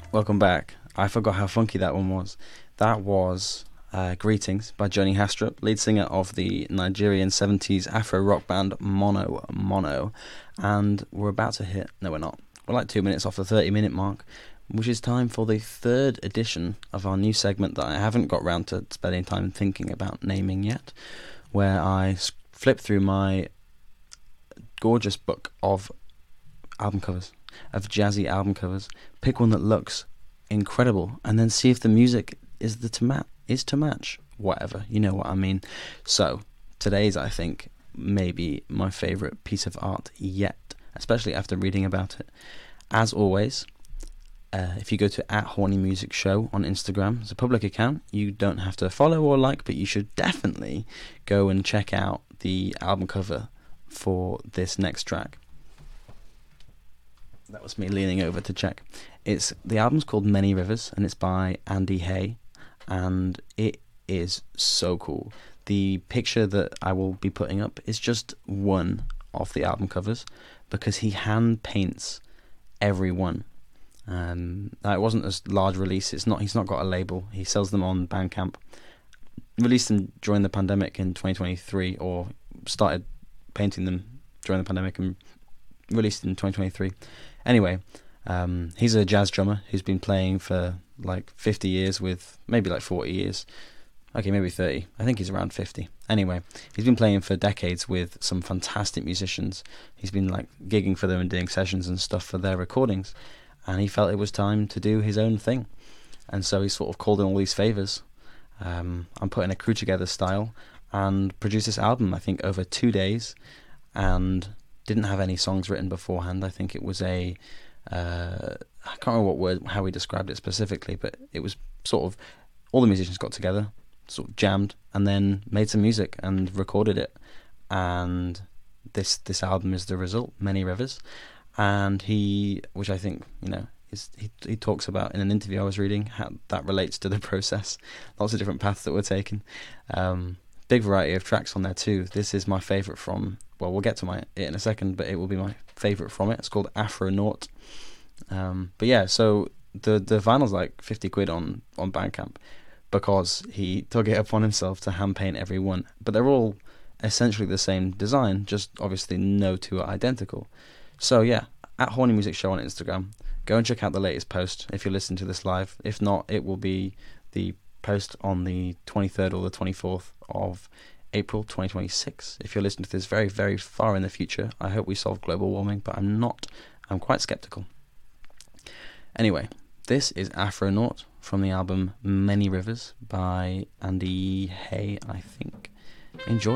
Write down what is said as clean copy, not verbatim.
Welcome back. I forgot how funky that one was. That was Greetings by Joni Hastrup, lead singer of the Nigerian 70s Afro rock band Mono Mono. And we're about to hit, no we're not, we're like 2 minutes off the 30-minute mark, which is time for the third edition of our new segment that I haven't got round to spending time thinking about naming yet, where I flip through my gorgeous book of album covers, of jazzy album covers, pick one that looks incredible, and then see if the music is to match whatever, you know what I mean. So today's, I think, maybe my favourite piece of art yet, especially after reading about it. As always, if you go to @HornyMusicShow on Instagram, it's a public account. You don't have to follow or like, but you should definitely go and check out the album cover for this next track. That was me leaning over to check. The album's called Many Rivers, and it's by Andy Hay, and it is so cool. The picture that I will be putting up is just one of the album covers, because he hand paints every one. It wasn't a large release. He's not got a label. He sells them on Bandcamp. Released them during the pandemic in 2023, or started painting them during the pandemic and released in 2023. Anyway, he's a jazz drummer who's been playing for like 50 years with maybe like 40 years. Okay, maybe 30. I think he's around 50. Anyway, he's been playing for decades with some fantastic musicians. He's been like gigging for them and doing sessions and stuff for their recordings. And he felt it was time to do his own thing. And so he sort of called in all these favours. I'm putting a crew together style and produced this album, I think, over 2 days, and didn't have any songs written beforehand. I think it was I can't remember how we described it specifically, but it was sort of all the musicians got together, sort of jammed, and then made some music and recorded it. And this album is the result, Many Rivers. And which I think, he talks about in an interview I was reading, how that relates to the process. Lots of different paths that we're taking. Big variety of tracks on there too. This is my favourite from, well, we'll get to it in a second, but it will be my favourite from it. It's called Afronaut. But yeah, so the vinyl's like 50 quid on Bandcamp, because he took it upon himself to hand paint every one. But they're all essentially the same design, just obviously no two are identical. So yeah, @HornyMusicShow on Instagram. Go and check out the latest post if you're listening to this live. If not, it will be the post on the 23rd or the 24th of April 2026. If you're listening to this very, very far in the future, I hope we solve global warming, but I'm not. I'm quite skeptical. Anyway, this is Afronaut from the album Many Rivers by Andy Hay, I think. Enjoy.